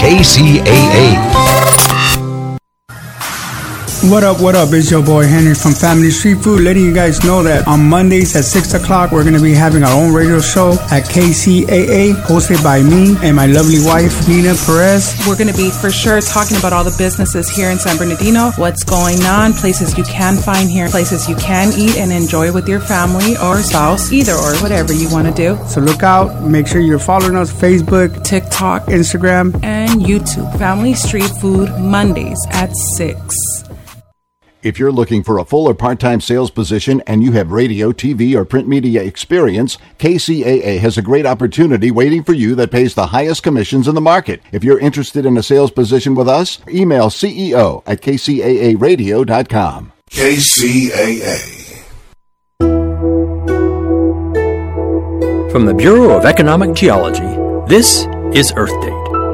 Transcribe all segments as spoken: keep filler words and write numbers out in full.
K C A A. What up, what up? It's your boy Henry from Family Street Food, letting you guys know that on Mondays at six o'clock, we're going to be having our own radio show at K C A A, hosted by me and my lovely wife, Nina Perez. We're going to be for sure talking about all the businesses here in San Bernardino, what's going on, places you can find here, places you can eat and enjoy with your family or spouse, either or, whatever you want to do. So look out, make sure you're following us, Facebook, TikTok, Instagram, and YouTube. Family Street Food, Mondays at six. If you're looking for a full or part-time sales position and you have radio, T V, or print media experience, K C A A has a great opportunity waiting for you that pays the highest commissions in the market. If you're interested in a sales position with us, email C E O at K C A A radio dot com. K C A A. From the Bureau of Economic Geology, this is Earth Date.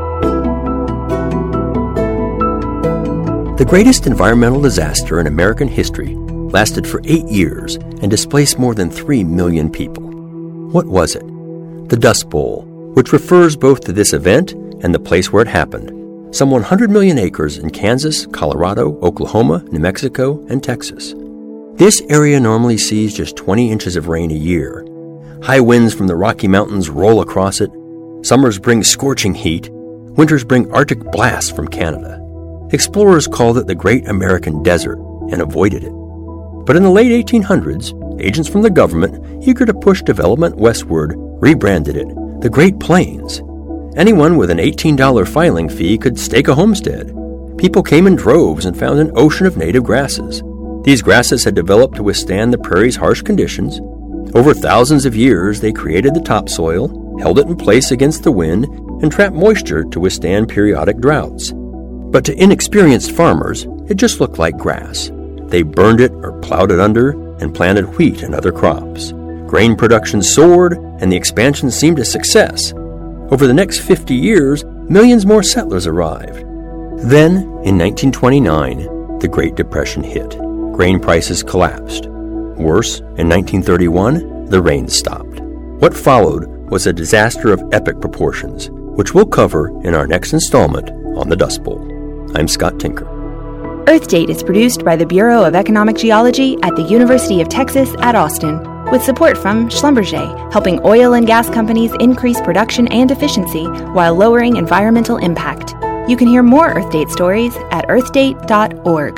The greatest environmental disaster in American history lasted for eight years and displaced more than three million people. What was it? The Dust Bowl, which refers both to this event and the place where it happened. Some one hundred million acres in Kansas, Colorado, Oklahoma, New Mexico, and Texas. This area normally sees just twenty inches of rain a year. High winds from the Rocky Mountains roll across it. Summers bring scorching heat. Winters bring Arctic blasts from Canada. Explorers called it the Great American Desert and avoided it. But in the late eighteen hundreds, agents from the government, eager to push development westward, rebranded it the Great Plains. Anyone with an eighteen dollars filing fee could stake a homestead. People came in droves and found an ocean of native grasses. These grasses had developed to withstand the prairie's harsh conditions. Over thousands of years, they created the topsoil, held it in place against the wind, and trapped moisture to withstand periodic droughts. But to inexperienced farmers, it just looked like grass. They burned it or plowed it under and planted wheat and other crops. Grain production soared, and the expansion seemed a success. Over the next fifty years, millions more settlers arrived. Then, in nineteen twenty-nine, the Great Depression hit. Grain prices collapsed. Worse, in nineteen thirty-one, the rain stopped. What followed was a disaster of epic proportions, which we'll cover in our next installment on the Dust Bowl. I'm Scott Tinker. Earth Date is produced by the Bureau of Economic Geology at the University of Texas at Austin, with support from Schlumberger, helping oil and gas companies increase production and efficiency while lowering environmental impact. You can hear more Earth Date stories at earth date dot org.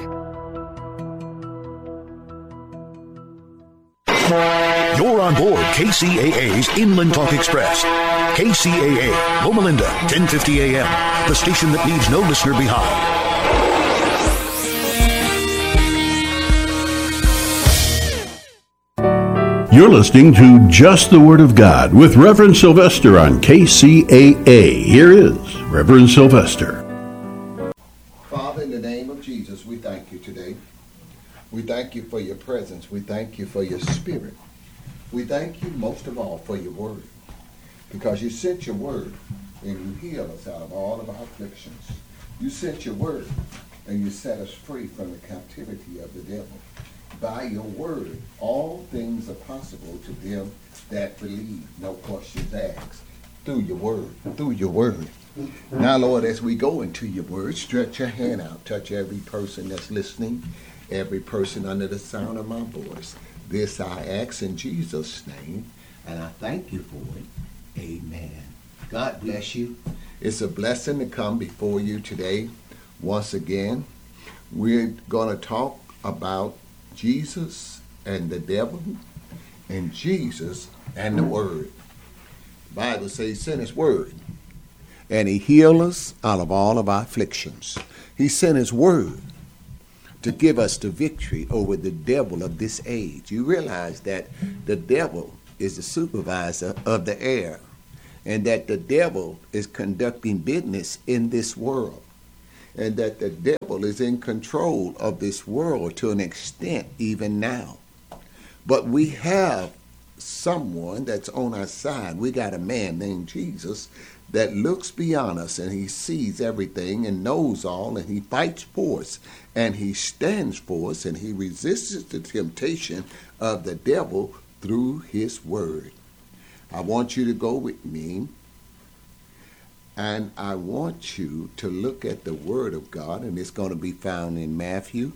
You're on board K C A A's Inland Talk Express. K C A A, Loma Linda, ten fifty a.m., the station that leaves no listener behind. You're listening to Just the Word of God with Reverend Sylvester on K C A A. Here is Reverend Sylvester. Father, in the name of Jesus, we thank you today. We thank you for your presence. We thank you for your spirit. We thank you most of all for your word, because you sent your word and you healed us out of all of our afflictions. You sent your word and you set us free from the captivity of the devil. By your word, all things are possible to them that believe. No questions asked. Through your word, through your word. Now, Lord, as we go into your word, stretch your hand out. Touch every person that's listening, every person under the sound of my voice. This I ask in Jesus' name, and I thank you for it. Amen. God bless you. It's a blessing to come before you today. Once again, we're going to talk about Jesus and the devil, and Jesus and the word. The Bible says he sent his word, and he healed us out of all of our afflictions. He sent his word to give us the victory over the devil of this age. You realize that the devil is the supervisor of the air, and that the devil is conducting business in this world, and that the devil is in control of this world to an extent even now. But we have someone that's on our side. We got a man named Jesus that looks beyond us, and he sees everything and knows all, and he fights for us, and he stands for us, and he resists the temptation of the devil through his word. I want you to go with me And I want you to look at the Word of God, and it's going to be found in Matthew.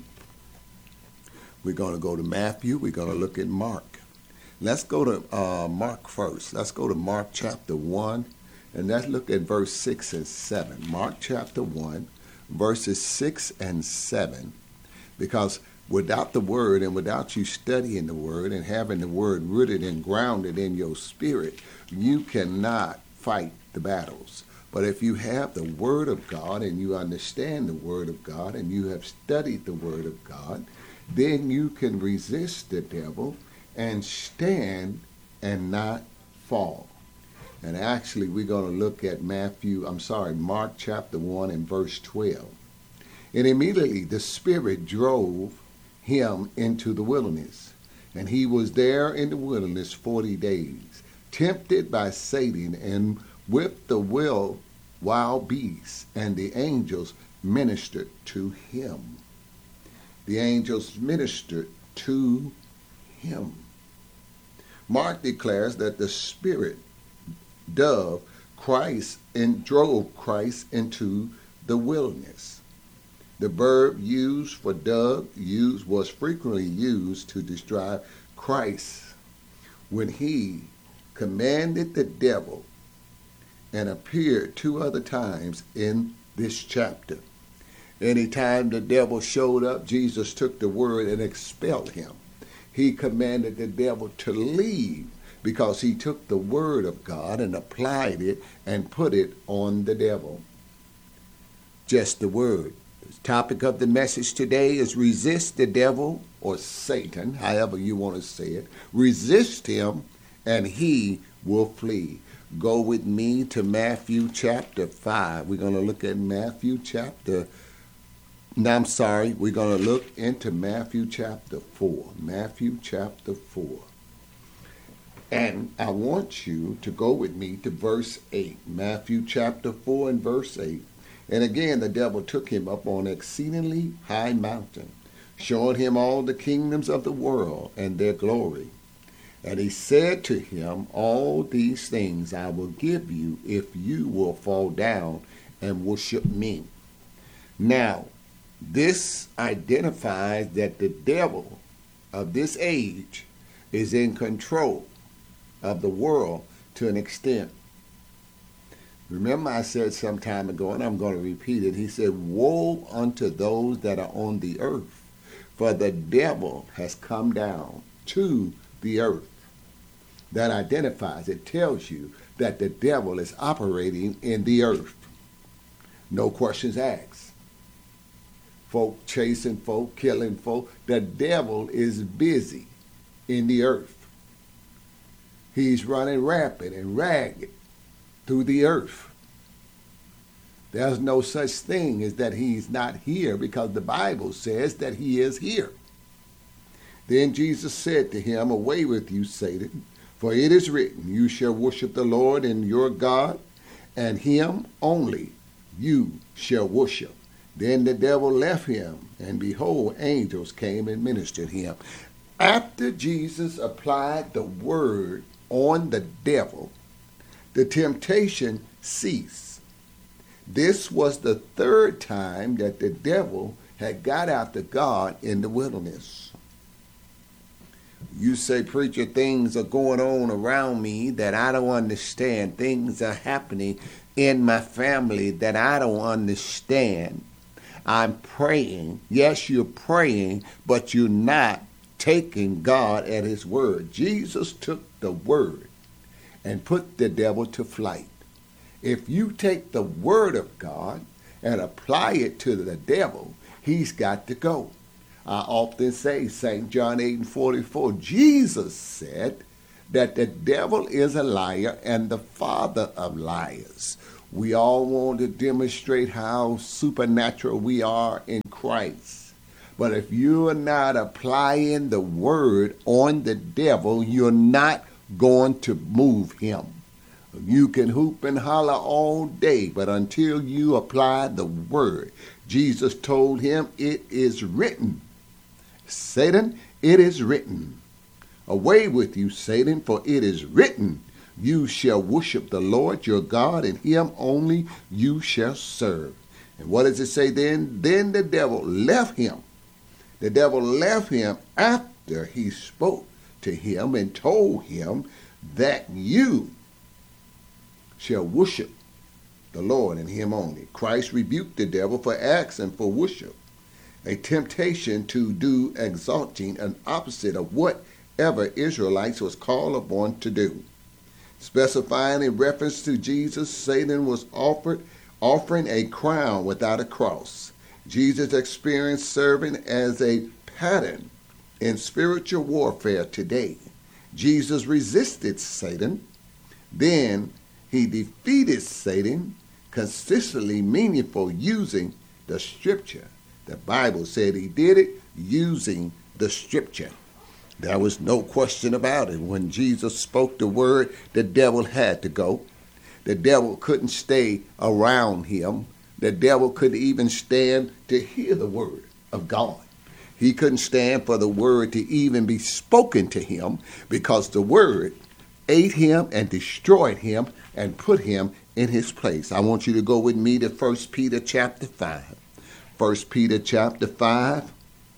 We're going to go to Matthew. We're going to look at Mark. Let's go to uh, Mark first. Let's go to Mark chapter one, and let's look at verse six and seven. Mark chapter one, verses six and seven. Because without the Word and without you studying the Word and having the Word rooted and grounded in your spirit, you cannot fight the battles. But if you have the Word of God and you understand the Word of God and you have studied the Word of God, then you can resist the devil and stand and not fall. And actually, we're going to look at Matthew, I'm sorry, Mark chapter one and verse twelve. And immediately the Spirit drove him into the wilderness. And he was there in the wilderness forty days, tempted by Satan, and with the will wild beasts, and the angels ministered to him. The angels ministered to him. Mark declares that the Spirit dove Christ and drove Christ into the wilderness. The verb used for dove used was frequently used to describe Christ when he commanded the devil and appeared two other times in this chapter. Anytime the devil showed up, Jesus took the word and expelled him. He commanded the devil to leave because he took the word of God and applied it and put it on the devil. Just the word. The topic of the message today is resist the devil, or Satan, however you want to say it. Resist him and he will flee. Go with me to Matthew chapter five. We're going to look at Matthew chapter No, I'm sorry. We're going to look into Matthew chapter four. Matthew chapter four. And I want you to go with me to verse eight. Matthew chapter four and verse eight. And again, the devil took him up on an exceedingly high mountain, showing him all the kingdoms of the world and their glory. And he said to him, all these things I will give you if you will fall down and worship me. Now, this identifies that the devil of this age is in control of the world to an extent. Remember I said some time ago, and I'm going to repeat it, he said, woe unto those that are on the earth, for the devil has come down to the earth. That identifies, it tells you that the devil is operating in the earth. No questions asked. Folk chasing folk, killing folk. The devil is busy in the earth. He's running rampant and ragged through the earth. There's no such thing as that he's not here, because the Bible says that he is here. Then Jesus said to him, away with you, Satan, for it is written, you shall worship the Lord and your God, and him only you shall worship. Then the devil left him, and behold, angels came and ministered him. After Jesus applied the word on the devil, the temptation ceased. This was the third time that the devil had got after God in the wilderness. You say, preacher, things are going on around me that I don't understand. Things are happening in my family that I don't understand. I'm praying. Yes, you're praying, but you're not taking God at his word. Jesus took the word and put the devil to flight. If you take the word of God and apply it to the devil, he's got to go. I often say, Saint John eight and forty-four, Jesus said that the devil is a liar and the father of liars. We all want to demonstrate how supernatural we are in Christ. But if you're not applying the word on the devil, you're not going to move him. You can hoop and holler all day, but until you apply the word, Jesus told him, it is written. Satan, it is written. Away with you, Satan, for it is written, you shall worship the Lord your God, and him only you shall serve. And what does it say then? Then the devil left him. The devil left him after he spoke to him and told him that you shall worship the Lord and him only. Christ rebuked the devil for asking for worship, a temptation to do exalting and opposite of whatever Israelites was called upon to do. Specifying in reference to Jesus, Satan was offered offering a crown without a cross. Jesus experienced serving as a pattern in spiritual warfare today. Jesus resisted Satan, then he defeated Satan consistently, meaningful, using the scripture. The Bible said he did it using the scripture. There was no question about it. When Jesus spoke the word, the devil had to go. The devil couldn't stay around him. The devil couldn't even stand to hear the word of God. He couldn't stand for the word to even be spoken to him, because the word ate him and destroyed him and put him in his place. I want you to go with me to First Peter chapter five. First Peter chapter five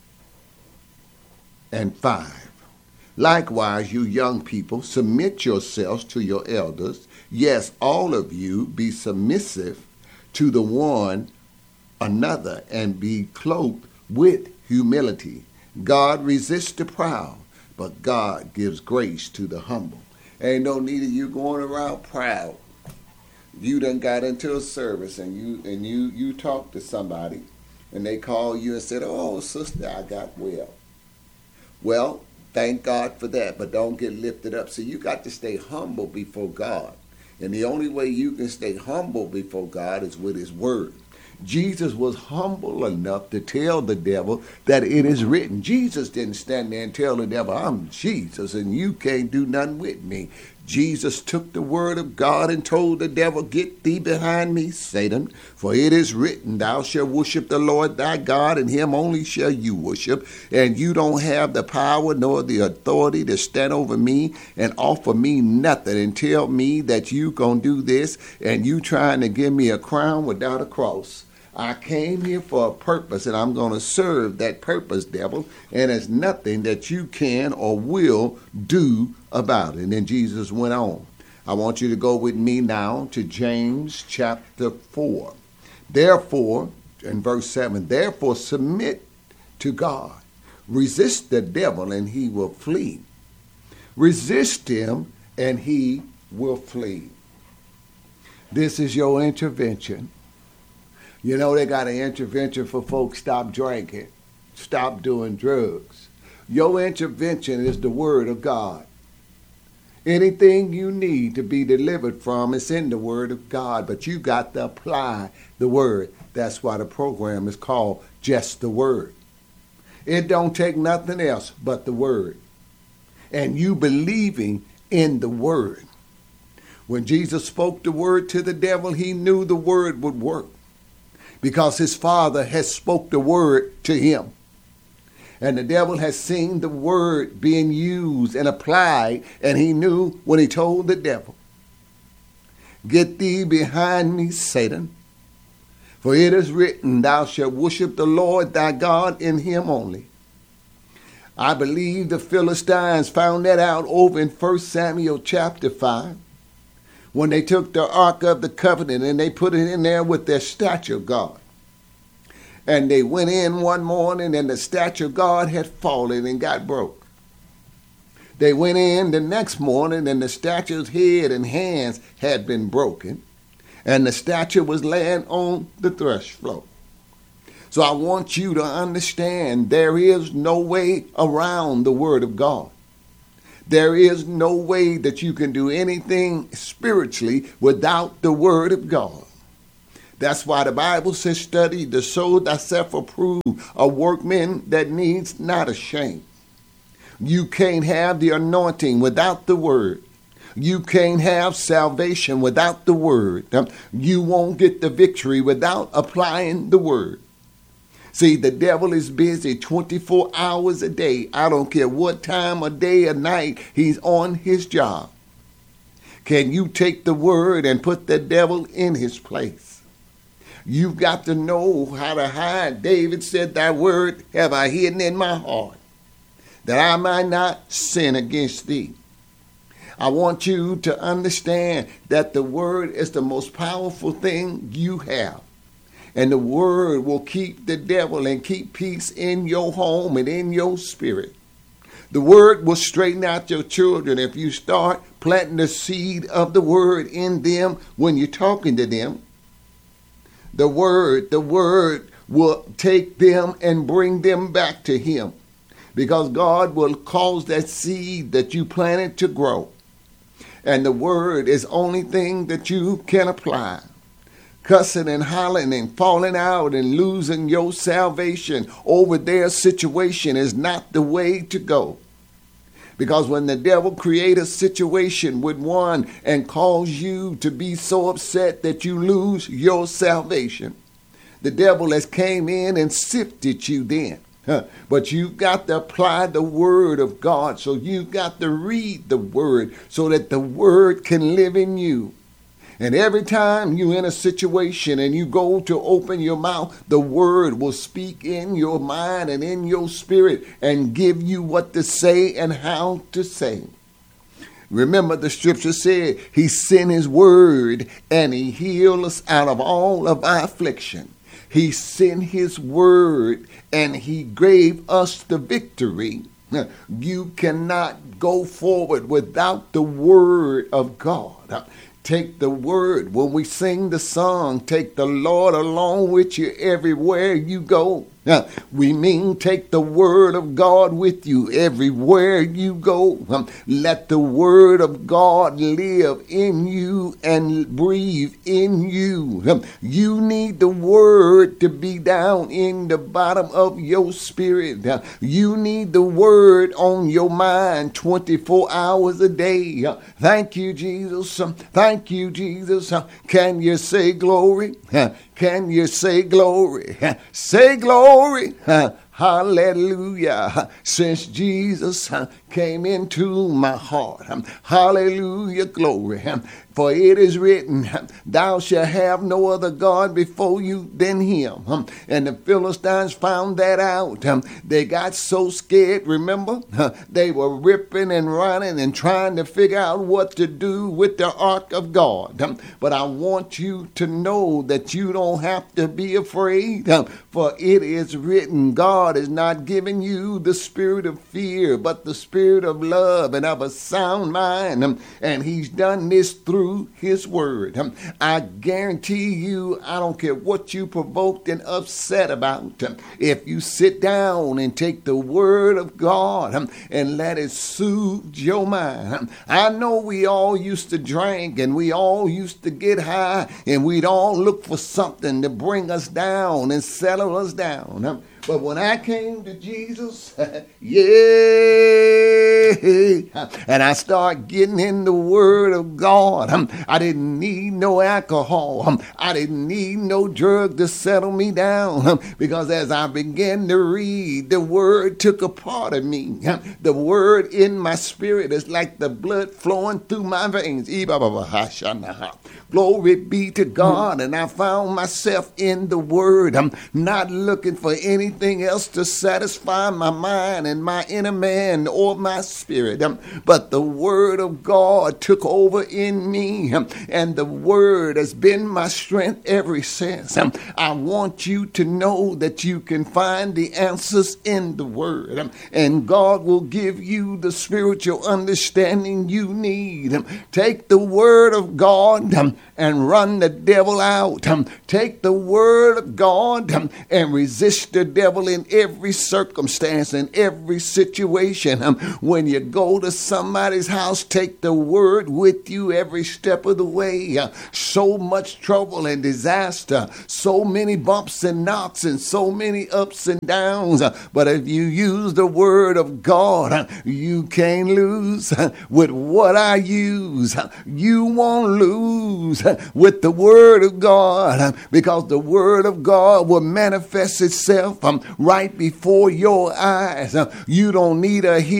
and five. Likewise, you young people, submit yourselves to your elders. Yes, all of you be submissive to the one another and be clothed with humility. God resists the proud, but God gives grace to the humble. Ain't no need of you going around proud. You done got into a service and you and you you talk to somebody and they call you and said, "Oh, sister, I got well." Well, thank God for that, but don't get lifted up. So you got to stay humble before God. And the only way you can stay humble before God is with his word. Jesus was humble enough to tell the devil that it is written. Jesus didn't stand there and tell the devil, "I'm Jesus and you can't do nothing with me." Jesus took the word of God and told the devil, "Get thee behind me, Satan, for it is written, thou shalt worship the Lord thy God, and him only shall you worship. And you don't have the power nor the authority to stand over me and offer me nothing and tell me that you gonna do this, and you trying to give me a crown without a cross. I came here for a purpose, and I'm going to serve that purpose, devil, and there's nothing that you can or will do about it." And then Jesus went on. I want you to go with me now to James chapter four. Therefore, in verse seven, therefore submit to God. Resist the devil, and he will flee. Resist him, and he will flee. This is your intervention. You know, they got an intervention for folks stop drinking, stop doing drugs. Your intervention is the word of God. Anything you need to be delivered from is in the word of God, but you got to apply the word. That's why the program is called Just the Word. It don't take nothing else but the word. And you believing in the word. When Jesus spoke the word to the devil, he knew the word would work, because his Father has spoke the word to him. And the devil has seen the word being used and applied, and he knew when he told the devil, "Get thee behind me, Satan, for it is written, thou shalt worship the Lord thy God, in him only." I believe the Philistines found that out over in First Samuel chapter five. When they took the Ark of the Covenant and they put it in there with their statue of God. And they went in one morning and the statue of God had fallen and got broke. They went in the next morning and the statue's head and hands had been broken. And the statue was laying on the threshing floor. So I want you to understand there is no way around the word of God. There is no way that you can do anything spiritually without the word of God. That's why the Bible says, "Study to show thyself approved, a workman that needs not a shame." You can't have the anointing without the word. You can't have salvation without the word. You won't get the victory without applying the word. See, the devil is busy twenty-four hours a day. I don't care what time of day or night he's on his job. Can you take the word and put the devil in his place? You've got to know how to hide. David said, thy word have I hidden in my heart, that I might not sin against thee. I want you to understand that the word is the most powerful thing you have. And the word will keep the devil and keep peace in your home and in your spirit. The word will straighten out your children if you start planting the seed of the word in them when you're talking to them. The word, the word will take them and bring them back to him, because God will cause that seed that you planted to grow. And the word is the only thing that you can apply. Cussing and hollering and falling out and losing your salvation over their situation is not the way to go. Because when the devil creates a situation with one and cause you to be so upset that you lose your salvation, the devil has came in and sifted you then. Huh. But you've got to apply the word of God. So you've got to read the word so that the word can live in you. And every time you're in a situation and you go to open your mouth, the word will speak in your mind and in your spirit and give you what to say and how to say. Remember, the scripture said he sent his word and he healed us out of all of our affliction. He sent his word and he gave us the victory. You cannot go forward without the word of God. Take the word. When we sing the song, take the Lord along with you everywhere you go. Uh, we mean take the word of God with you everywhere you go. Um, let the word of God live in you and breathe in you. Um, you need the word to be down in the bottom of your spirit. Uh, you need the word on your mind twenty-four hours a day. Uh, thank you, Jesus. Um, thank you, Jesus. Uh, can you say glory? Uh, can you say glory? Uh, say glory. Glory, hallelujah, since Jesus came into my heart. Hallelujah, glory. For it is written, thou shalt have no other God before you than him. And the Philistines found that out. They got so scared, remember? They were ripping and running and trying to figure out what to do with the ark of God. But I want you to know that you don't have to be afraid. For it is written, God is not giving you the spirit of fear, but the spirit of love and of a sound mind. And he's done this through his word. I guarantee you, I don't care what you provoked and upset about. If you sit down and take the word of God and let it soothe your mind. I know we all used to drink and we all used to get high and we'd all look for something to bring us down and settle us down. But when I came to Jesus, yeah, and I started getting in the word of God, I didn't need no alcohol. I didn't need no drug to settle me down, because as I began to read, the word took a part of me. The word in my spirit is like the blood flowing through my veins. Glory be to God. And I found myself in the word. I'm not looking for anything else to satisfy my mind and my inner man or my spirit. Um, but the word of God took over in me. Um, and the word has been my strength ever since. Um, I want you to know that you can find the answers in the word. Um, and God will give you the spiritual understanding you need. Um, take the word of God um, and run the devil out. Um, take the word of God um, and resist the devil in every circumstance, in every situation. Um, when you go to somebody's house, take the word with you every step of the way. Uh, so much trouble and disaster, so many bumps and knocks and so many ups and downs. Uh, but if you use the word of God, uh, you can't lose. Uh, with what I use, uh, you won't lose. Uh, with the word of God, uh, because the word of God will manifest itself um, right before your eyes. Uh, you don't need a hidden camera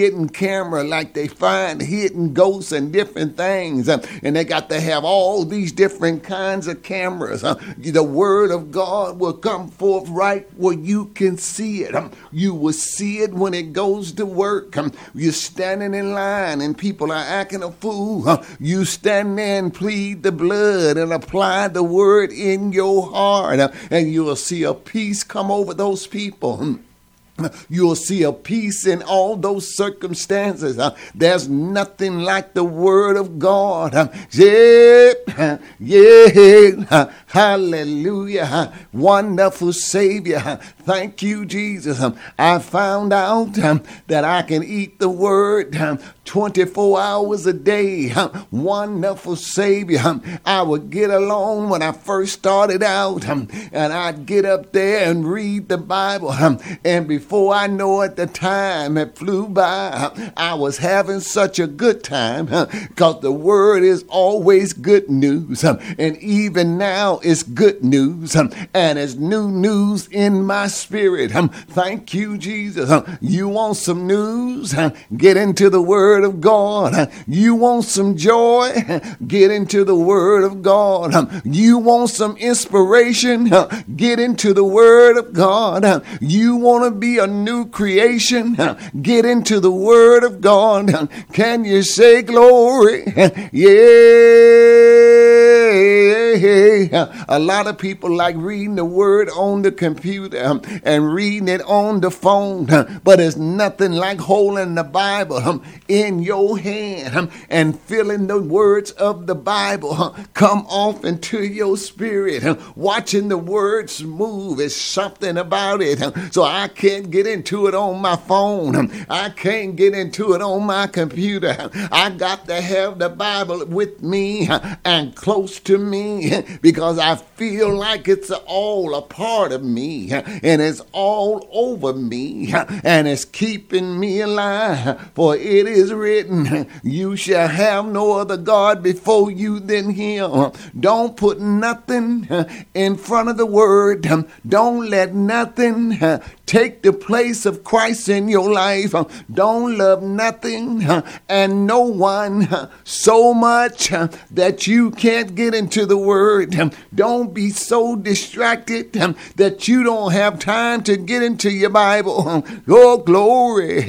camera like they find hidden ghosts and different things. Uh, and they got to have all these different kinds of cameras. Uh, the word of God will come forth right where you can see it. Um, you will see it when it goes to work. Um, you're standing in line and people are acting a fool. Uh, you stand there and plead the blood and apply the word in your heart. Uh, and you will see a peace come over those people. Um, You'll see a peace in all those circumstances. Uh, there's nothing like the word of God. Uh, yeah, yeah, uh, hallelujah. Uh, wonderful Savior. Uh, thank you, Jesus. Um, I found out um, that I can eat the word um, twenty-four hours a day. Um, wonderful Savior. Um, I would get along when I first started out, um, and I'd get up there and read the Bible. Um, and before Before I know it, the time had flew by. I was having such a good time because the word is always good news. And even now it's good news. And it's new news in my spirit. Thank you, Jesus. You want some news? Get into the word of God. You want some joy? Get into the word of God. You want some inspiration? Get into the word of God. You want to be a new creation? Get into the word of God. Can you say glory? Yeah. A lot of people like reading the word on the computer and reading it on the phone, but it's nothing like holding the Bible in your hand and feeling the words of the Bible come off into your spirit. Watching the words move is something about it. So I can't get into it on my phone. I can't get into it on my computer. I got to have the Bible with me and close to me because I feel like it's all a part of me and it's all over me and it's keeping me alive. For it is written, you shall have no other God before you than him. Don't put nothing in front of the word. Don't let nothing take the place of Christ in your life. Don't love nothing and no one so much that you can't get into the word. Don't be so distracted that you don't have time to get into your Bible. Oh, glory.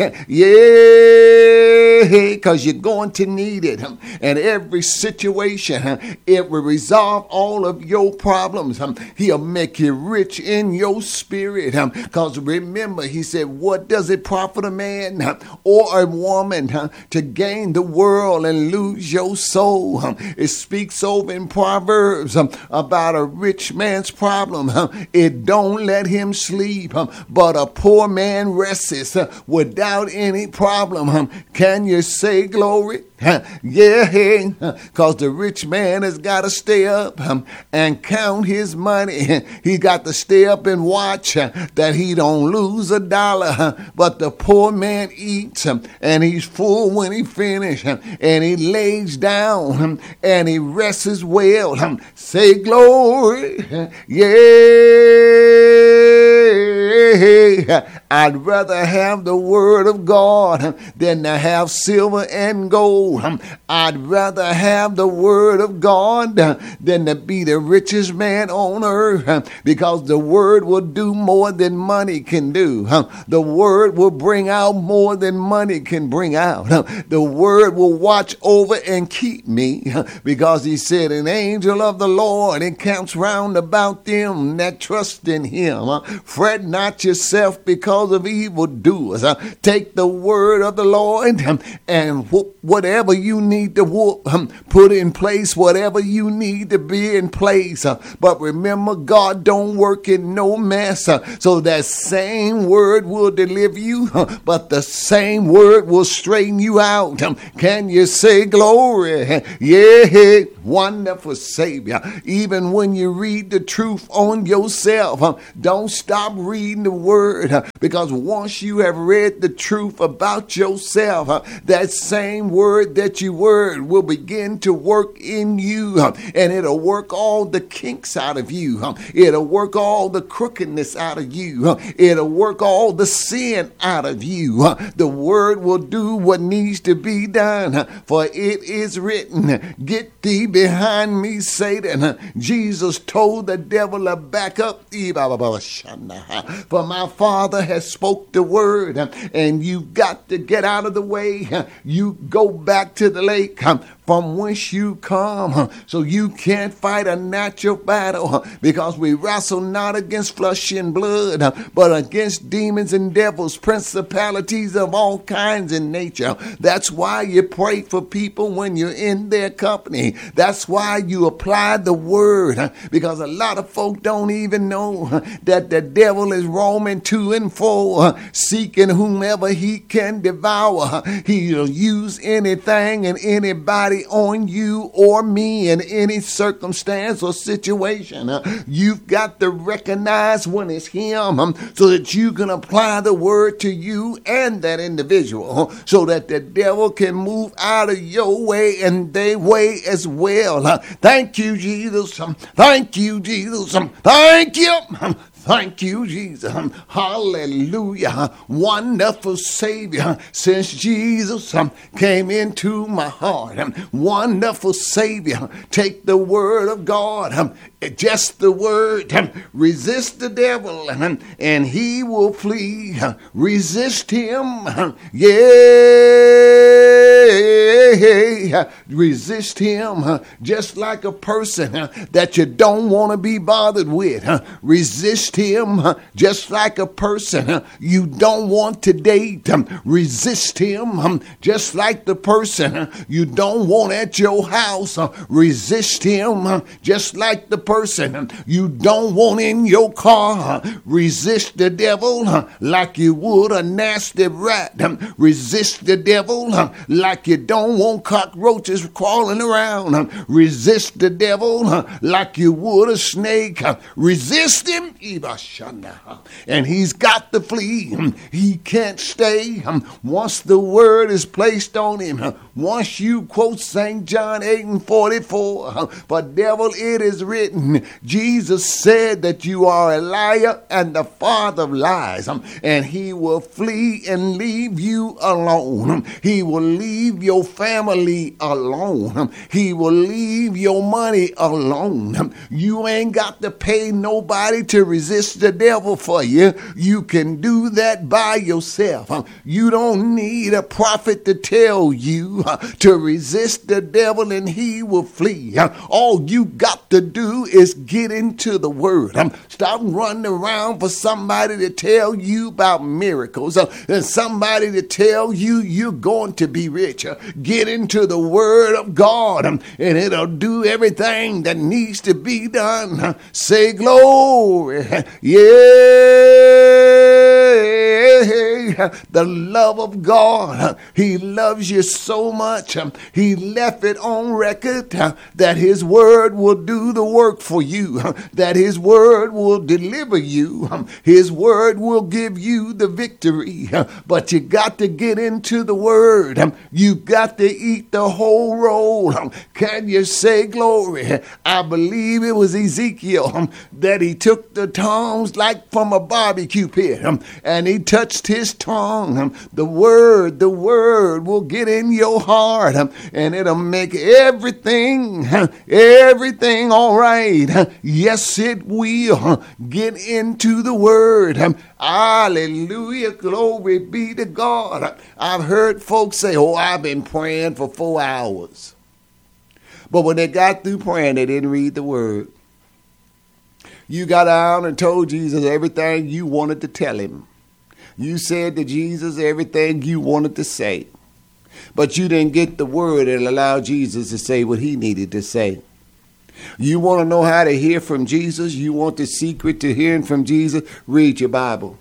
Yeah, because you're going to need it. And every situation, it will resolve all of your problems. He'll make you rich in your spirit. Because remember, he said, what does it profit a man or a woman to gain the world and lose your soul? It speaks over in Proverbs about a rich man's problem. It don't let him sleep, but a poor man rests without any problem. Can you say glory? Yeah, because the rich man has got to stay up and count his money. He got to stay up and watch that he don't lose a dollar. But the poor man eats and he's full when he finishes, and he lays down and he rests well. Say glory. Yeah. I'd rather have the word of God than to have silver and gold. I'd rather have the word of God than to be the richest man on earth, because the word will do more than money can do. The word will bring out more than money can bring out. The word will watch over and keep me, because he said, an angel of the Lord encamps round about them that trust in him. Fret not yourself because of evildoers. Take the word of the Lord and whoop whatever you need to whoop. Put in place whatever you need to be in place. But remember, God don't work in no mess. So that same word will deliver you, but the same word will straighten you out. Can you say glory? Yeah, wonderful Savior. Even when you read the truth on yourself, don't stop reading the word, because Because once you have read the truth about yourself, uh, that same word that you word will begin to work in you, uh, and it'll work all the kinks out of you. Uh, it'll work all the crookedness out of you. Uh, it'll work all the sin out of you. Uh, the word will do what needs to be done, uh, for it is written, "Get thee behind me, Satan." Uh, Jesus told the devil to back up. For my Father has spoke the word, uh, and you've got to get out of the way. Uh, you go back to the lake uh, from whence you come, uh, so you can't fight a natural battle, uh, because we wrestle not against flesh and blood, uh, but against demons and devils, principalities of all kinds in nature. That's why you pray for people when you're in their company. That's why you apply the word, uh, because a lot of folk don't even know uh, that the devil is roaming to and fro, uh, seeking whomever he can devour. He'll use anything and anybody on you or me in any circumstance or situation. Uh, you've got to recognize when it's him, um, so that you can apply the word to you and that individual, uh, so that the devil can move out of your way and their way as well. Uh, thank you, Jesus. Um, thank you, Jesus. Um, thank you. Um, Thank you, Jesus. Hallelujah. Wonderful Savior. Since Jesus came into my heart. Wonderful Savior. Take the word of God. Just the word. Resist the devil and he will flee. Resist him. Yeah. Resist him. Just like a person that you don't want to be bothered with. Resist him just like a person you don't want to date. Resist him just like the person you don't want at your house. Resist him just like the person you don't want in your car. Resist the devil like you would a nasty rat. Resist the devil like you don't want cockroaches crawling around. Resist the devil like you would a snake. Resist him, and he's got to flee. He can't stay. Once the word is placed on him, once you quote Saint John eight and forty-four, but devil, it is written, Jesus said that you are a liar and the father of lies, and he will flee and leave you alone. He will leave your family alone. He will leave your money alone. You ain't got to pay nobody to resist the devil for you. You can do that by yourself. You don't need a prophet to tell you to resist the devil and he will flee. All you got to do is get into the word. Stop running around for somebody to tell you about miracles and somebody to tell you you're going to be rich. Get into the word of God and it'll do everything that needs to be done. Say glory. Yeah, the love of God. He loves you so much. He left it on record that his word will do the work for you, that his word will deliver you. His word will give you the victory. But you got to get into the word. You got to eat the whole roll. Can you say glory? I believe it was Ezekiel that he took the tongs like from a barbecue pit, and he touched his tongue. The word, the word will get in your heart, and it'll make everything, everything all right. Yes, it will. Get into the word. Hallelujah. Glory be to God. I've heard folks say, oh, I've been praying for four hours. But when they got through praying, they didn't read the word. You got out and told Jesus everything you wanted to tell him. You said to Jesus everything you wanted to say. But you didn't get the word and allow Jesus to say what he needed to say. You want to know how to hear from Jesus? You want the secret to hearing from Jesus? Read your Bible.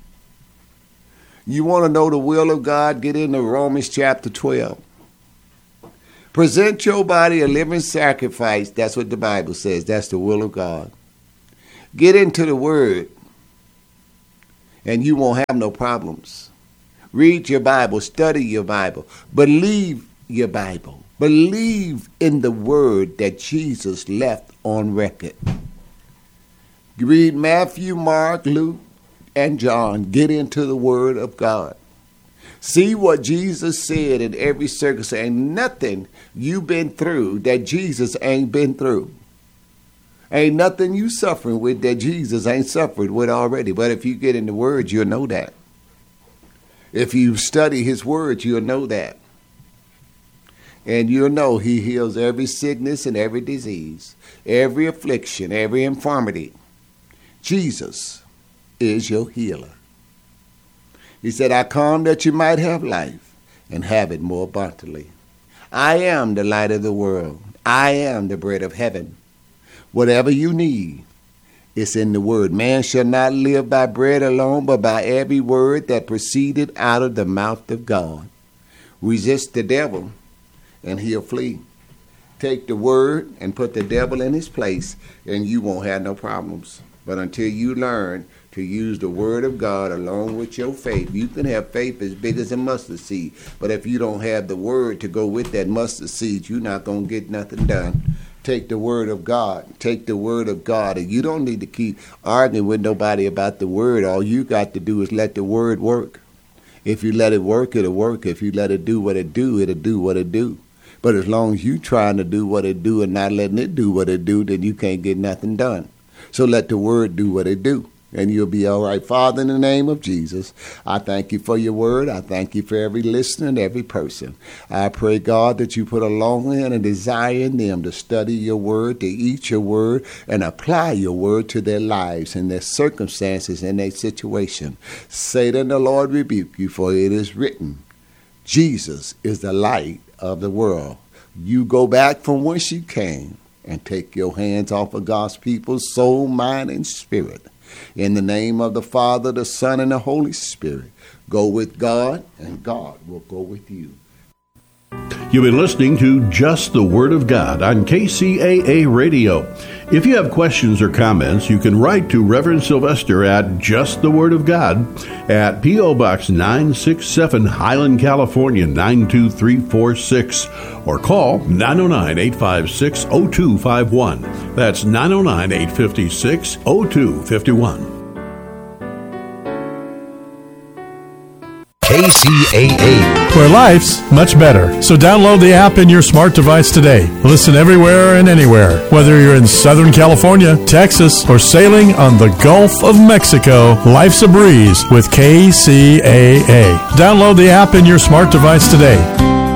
You want to know the will of God? Get into Romans chapter twelve. Present your body a living sacrifice. That's what the Bible says. That's the will of God. Get into the word. and you won't have no problems. Read your Bible, study your Bible, believe your Bible. Believe in the word that Jesus left on record. Read Matthew, Mark, Luke, and John. Get into the word of God. See what Jesus said in every circumstance. Ain't nothing you've been through that Jesus ain't been through. Ain't nothing you suffering with that Jesus ain't suffered with already. But if you get in the word, you'll know that. If you study his word, you'll know that. And you'll know he heals every sickness and every disease, every affliction, every infirmity. Jesus is your healer. He said, I come that you might have life and have it more abundantly. I am the light of the world. I am the bread of heaven. Whatever you need, it's in the word. Man shall not live by bread alone, but by every word that proceeded out of the mouth of God. Resist the devil, and he'll flee. Take the word and put the devil in his place, and you won't have no problems. But until you learn to use the word of God along with your faith, you can have faith as big as a mustard seed. But if you don't have the word to go with that mustard seed, you're not going to get nothing done. Take the word of God. Take the word of God. And you don't need to keep arguing with nobody about the word. All you got to do is let the word work. If you let it work, it'll work. If you let it do what it do, it'll do what it do. But as long as you trying to do what it do and not letting it do what it do, then you can't get nothing done. So let the word do what it do, and you'll be all right. Father, in the name of Jesus, I thank you for your word. I thank you for every listener and every person. I pray, God, that you put a longing and a desire in them to study your word, to eat your word, and apply your word to their lives and their circumstances and their situation. Satan, the Lord rebuke you, for it is written, Jesus is the light of the world. You go back from whence you came and take your hands off of God's people's soul, mind, and spirit. In the name of the Father, the Son, and the Holy Spirit, go with God, and God will go with you. You've been listening to Just the Word of God on K C A A Radio. If you have questions or comments, you can write to Reverend Sylvester at Just the Word of God at P O. Box nine six seven, Highland, California, nine two three four six, or call nine oh nine, eight five six, oh two five one. That's nine oh nine, eight five six, oh two five one. K C A A, where life's much better. So download the app in your smart device today. Listen everywhere and anywhere. Whether you're in Southern California, Texas, or sailing on the Gulf of Mexico, life's a breeze with K C A A. Download the app in your smart device today.